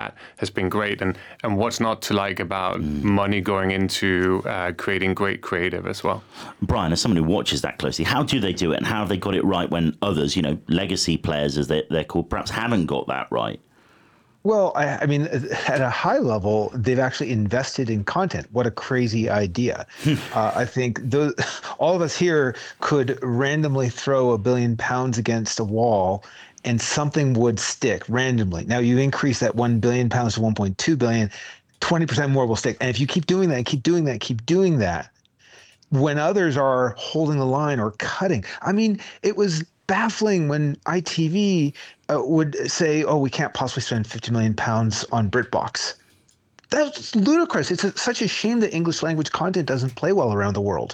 that has been great. And what's not to like about money going into creating great creative as well. Brian, as someone who watches that closely, how do they do it, and how have they got it right when others, legacy players as they're called, perhaps haven't got that right? Well, I mean, at a high level, they've actually invested in content. What a crazy idea. I think all of us here could randomly throw £1 billion against a wall and something would stick randomly. Now you increase that £1 billion to 1.2 billion, 20% more will stick. And if you keep doing that, keep doing that, when others are holding the line or cutting, I mean, it was baffling when ITV would say, "Oh, we can't possibly spend £50 million on BritBox." That's ludicrous. It's such a shame that English language content doesn't play well around the world.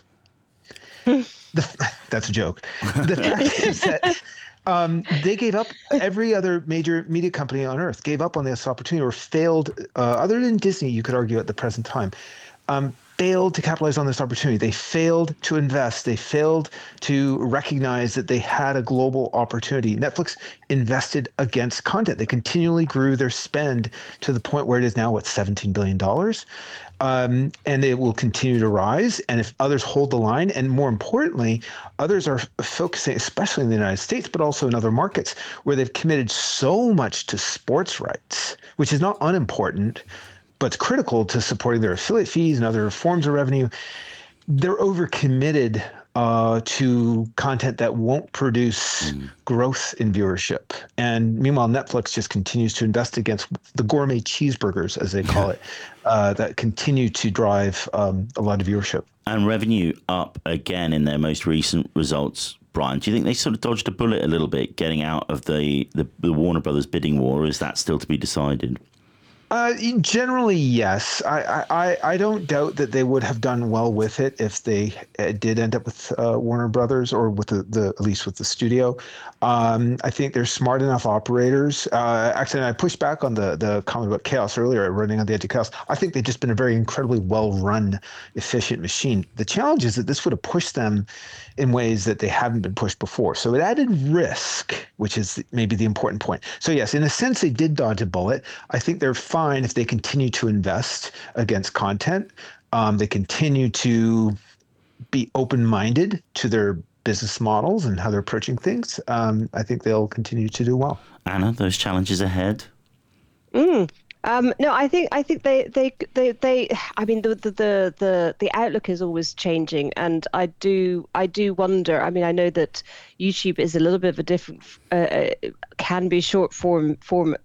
That's a joke. The fact is that they gave up. Every other major media company on earth gave up on this opportunity or failed. Other than Disney, you could argue at the present time. Failed to capitalize on this opportunity. They failed to invest. They failed to recognize that they had a global opportunity. Netflix invested against content. They continually grew their spend to the point where it is now, $17 billion? And it will continue to rise. And if others hold the line, and more importantly, others are focusing, especially in the United States, but also in other markets, where they've committed so much to sports rights, which is not unimportant, but it's critical to supporting their affiliate fees and other forms of revenue. They're overcommitted to content that won't produce growth in viewership. And meanwhile, Netflix just continues to invest against the gourmet cheeseburgers, as they call it, that continue to drive a lot of viewership. And revenue up again in their most recent results. Brian, do you think they sort of dodged a bullet a little bit getting out of the Warner Brothers bidding war, or is that still to be decided? Generally, yes. I don't doubt that they would have done well with it if they did end up with Warner Brothers, or with the at least with the studio. I think they're smart enough operators. Actually, I pushed back on the comment about chaos earlier, running on the edge of chaos. I think they've just been a very incredibly well-run, efficient machine. The challenge is that this would have pushed them in ways that they haven't been pushed before. So it added risk, which is maybe the important point. So yes, in a sense, they did dodge a bullet. I think they're fine if they continue to invest against content. They continue to be open-minded to their business models and how they're approaching things. I think they'll continue to do well. Anna, those challenges ahead? No, I think they. I mean, the outlook is always changing, and I do wonder. I mean, I know that YouTube is a little bit of a different, can be short form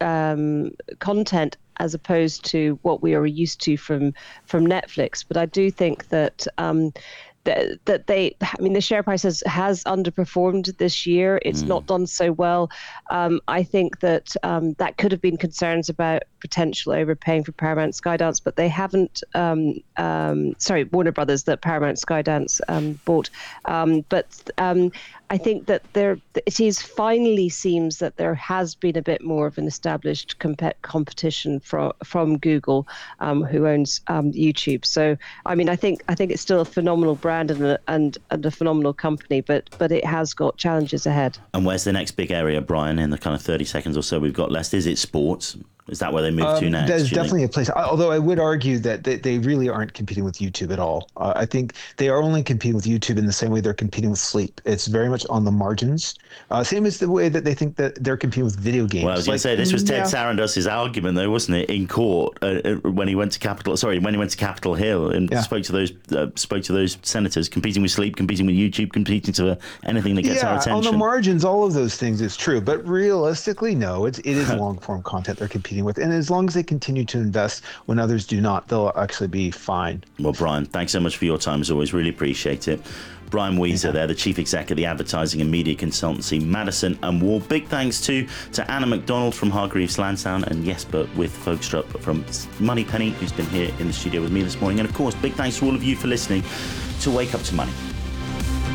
content as opposed to what we are used to from Netflix. But I do think that that they, I mean, the share price has underperformed this year. It's not done so well. I think that that could have been concerns about potential overpaying for Paramount Skydance, but they haven't. Sorry, Warner Brothers, that Paramount Skydance bought. But I think that it finally seems that there has been a bit more of an established competition from Google, who owns YouTube. So, I mean, I think it's still a phenomenal brand and a phenomenal company, but it has got challenges ahead. And where's the next big area, Brian, in the kind of 30 seconds or so we've got left? Is it sports? Is that where they move to next? There's definitely a place. Although I would argue that they really aren't competing with YouTube at all. I think they are only competing with YouTube in the same way they're competing with sleep. It's very much on the margins. Same as the way that they think that they're competing with video games. Well, I was going to say, this was Ted Sarandos' argument, though, wasn't it, in court when he went to Capitol Hill and spoke to those senators, competing with sleep, competing with YouTube, competing to anything that gets our attention. On the margins, all of those things is true, but realistically, no, it is long form content they're competing with, and as long as they continue to invest when others do not, they'll actually be fine. Well, Brian, thanks so much for your time as always. Really appreciate it. Brian Wieser there, the chief exec at the advertising and media consultancy Madison and Wall. Big thanks to Anna McDonald from Hargreaves Lansdown and Jesper with Folkestrup from Moneypenny, who's been here in the studio with me this morning. And of course, big thanks to all of you for listening to Wake Up to Money.